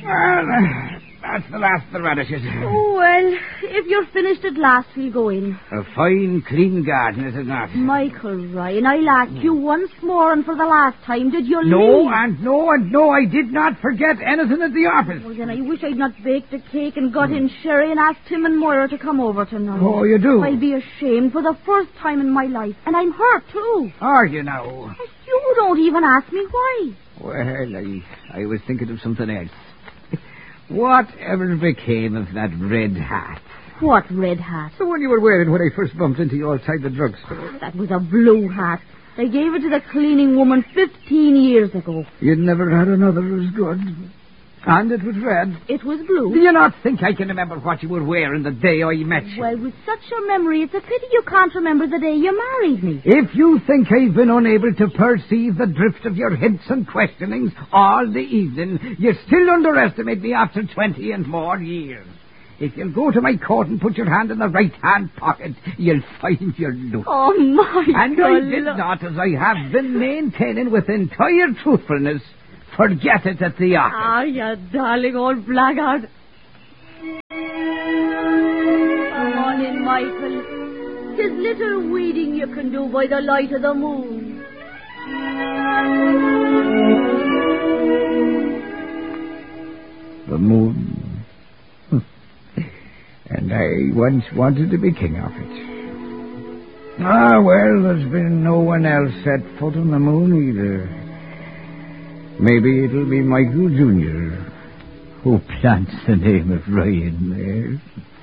Well, that's the last of the radishes. Oh, well, if you're finished at last, we'll go in. A fine, clean garden, is it not? Michael Ryan, I'll ask you once more and for the last time, did you No, leave? and no, and no, I did not forget anything at the office. Well, then I wish I'd not baked a cake and got in sherry and asked Tim and Moira to come over tonight. Oh, you do? I'll be ashamed for the first time in my life, and I'm hurt, too. Are you now? You don't even ask me why. Well, I was thinking of something else. Whatever became of that red hat? What red hat? The one you were wearing when I first bumped into you outside the drugstore. That was a blue hat. They gave it to the cleaning woman 15 years ago. You'd never had another as good. And it was red. It was blue. Do you not think I can remember what you were wearing the day I met you? Well, with such a memory, it's a pity you can't remember the day you married me. If you think I've been unable to perceive the drift of your hints and questionings all the evening, you still underestimate me after 20 and more years. If you'll go to my coat and put your hand in the right-hand pocket, you'll find your look. Oh, Michael. And I did not, as I have been maintaining with entire truthfulness, forget it at the office. Ah, you darling old blackguard. Come on in, Michael. 'Tis little weeding you can do by the light of the moon. The moon. And I once wanted to be king of it. Ah, well, there's been no one else set foot on the moon either. Maybe it'll be Michael Jr. who plants the name of Ryan there.